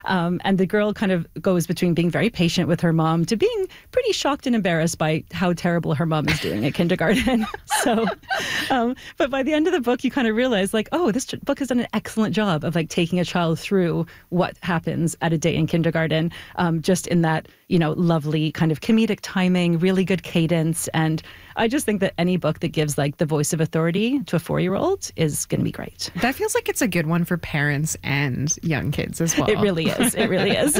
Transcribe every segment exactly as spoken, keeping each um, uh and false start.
Um, and the girl kind of goes between being very patient with her mom to being pretty shocked and embarrassed by how terrible her mom is doing at kindergarten. so, um, but by the end of the book, you kind of realize like, oh, this book has done an excellent job of like taking a child through what happens at a day in kindergarten, um, just in that, you know, lovely kind of comedic timing, really good cadence. And I just think that any book that gives like the voice of authority to a four-year-old is going to be great. That feels like it's a good one for parents and young kids as well. It really is. It really is.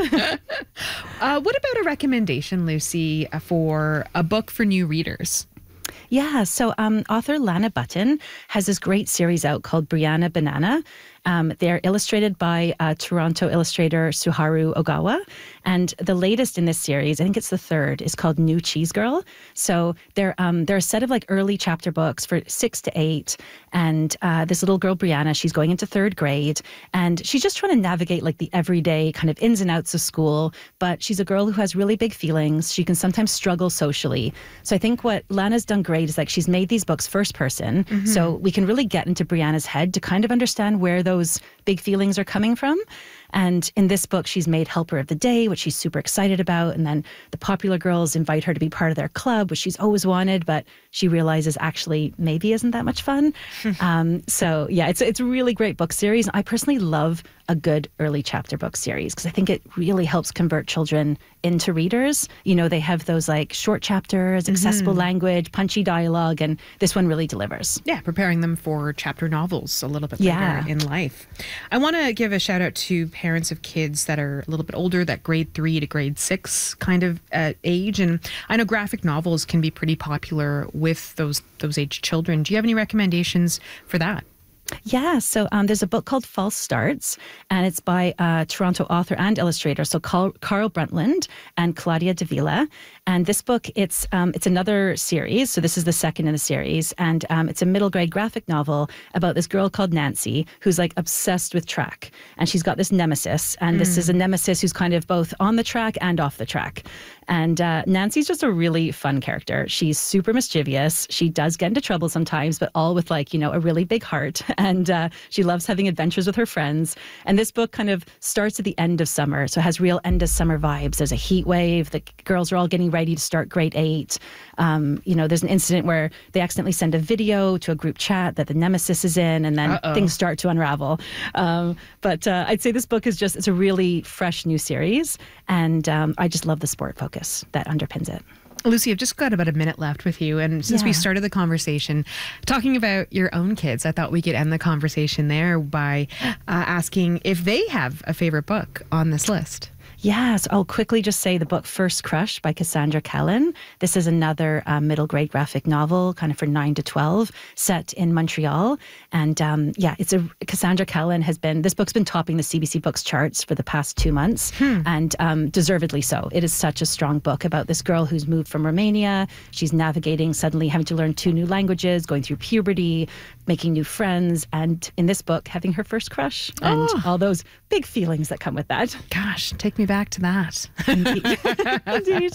uh, what about a recommendation, Lucy, for a book for new readers? Yeah, so um, author Lana Button has this great series out called Brianna Banana. Um, they're illustrated by uh, Toronto illustrator Suharu Ogawa. And the latest in this series, I think it's the third, is called New Cheese Girl. So they're, um, they're a set of like early chapter books for six to eight. And uh, this little girl, Brianna, she's going into third grade. And she's just trying to navigate like the everyday kind of ins and outs of school. But she's a girl who has really big feelings. She can sometimes struggle socially. So I think what Lana's done great is like she's made these books first person. Mm-hmm. So we can really get into Brianna's head to kind of understand where those big feelings are coming from. And in this book, she's made Helper of the Day, which she's super excited about. And then the popular girls invite her to be part of their club, which she's always wanted, but she realizes actually maybe isn't that much fun. um, so yeah, it's, it's a really great book series. I personally love a good early chapter book series because I think it really helps convert children into readers. You know, they have those like short chapters, accessible mm-hmm. language, punchy dialogue, and this one really delivers. Yeah, preparing them for chapter novels a little bit yeah. later in life. I want to give a shout out to parents of kids that are a little bit older, that grade three to grade six kind of uh, age. And I know graphic novels can be pretty popular with those those age children. Do you have any recommendations for that? Yeah, so um, there's a book called False Starts, and it's by uh, Toronto author and illustrator, so Carl, Carl Brundtland and Claudia Davila. And this book, it's um, it's another series, so this is the second in the series, and um, it's a middle grade graphic novel about this girl called Nancy, who's like obsessed with track, and she's got this nemesis, and mm. this is a nemesis who's kind of both on the track and off the track. And uh, Nancy's just a really fun character. She's super mischievous. She does get into trouble sometimes, but all with like, you know, a really big heart. And uh, she loves having adventures with her friends. And this book kind of starts at the end of summer. So it has real end of summer vibes. There's a heat wave. The girls are all getting ready to start grade eight. Um, you know, there's an incident where they accidentally send a video to a group chat that the nemesis is in, and then Uh-oh. things start to unravel. Um, but uh, I'd say this book is just, it's a really fresh new series. And um, I just love the sport focus that underpins it. Lucy, I've just got about a minute left with you. And since yeah. we started the conversation talking about your own kids, I thought we could end the conversation there by uh, asking if they have a favorite book on this list. Yes, I'll quickly just say the book First Crush by Cassandra Callan. This is another uh, middle grade graphic novel, kind of for nine to twelve, set in Montreal. And um, yeah, it's a Cassandra Callan has been, this book's been topping the C B C Books charts for the past two months, hmm. and um, deservedly so. It is such a strong book about this girl who's moved from Romania. She's navigating, suddenly having to learn two new languages, going through puberty, making new friends, and in this book, having her first crush and oh. all those big feelings that come with that. Gosh, take me back to that. Indeed. Indeed.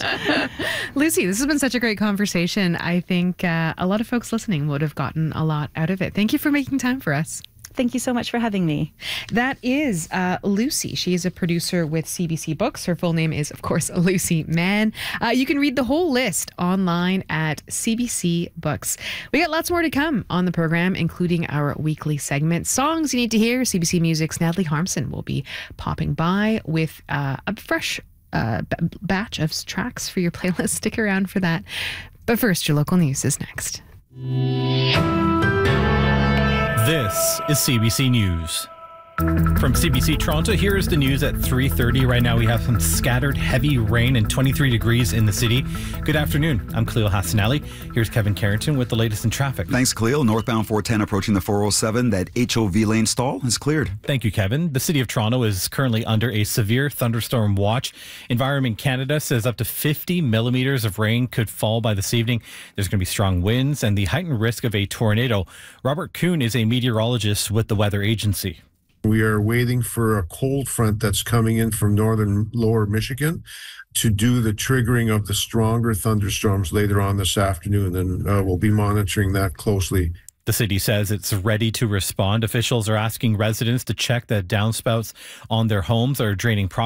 Lucy, this has been such a great conversation. I think uh, a lot of folks listening would have gotten a lot out of it. Thank you for making time for us. Thank you so much for having me. That is uh, Lucy. She is a producer with C B C Books. Her full name is, of course, Lucy Mann. Uh, you can read the whole list online at C B C Books. We got lots more to come on the program, including our weekly segment, Songs You Need to Hear. C B C Music's Natalie Harmson will be popping by with uh, a fresh uh, b- batch of tracks for your playlist. Stick around for that. But first, your local news is next. This is C B C News. From C B C Toronto, here is the news at three thirty. Right now we have some scattered heavy rain and twenty-three degrees in the city. Good afternoon. I'm Cleo Hassanelli. Here's Kevin Carrington with the latest in traffic. Thanks, Cleo. Northbound four ten approaching the four oh seven. That H O V lane stall is cleared. Thank you, Kevin. The city of Toronto is currently under a severe thunderstorm watch. Environment Canada says up to fifty millimeters of rain could fall by this evening. There's going to be strong winds and the heightened risk of a tornado. Robert Kuhn is a meteorologist with the weather agency. We are waiting for a cold front that's coming in from northern lower Michigan to do the triggering of the stronger thunderstorms later on this afternoon. And uh, we'll be monitoring that closely The city says it's ready to respond. Officials are asking residents to check that downspouts on their homes are draining property.